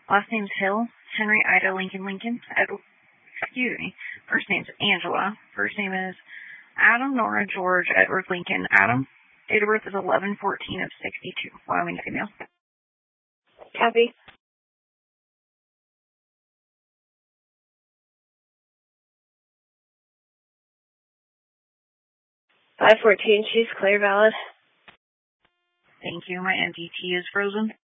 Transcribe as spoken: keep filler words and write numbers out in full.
Last name's Hill. Henry Ida Lincoln Lincoln. Edward, excuse me. First name's Angela. First name is Adam Nora George Edward Lincoln Adam. Date of birth is eleven fourteen of sixty-two. Wyoming female. Copy. five fourteen, she's clear, valid. Thank you. My M D T is frozen.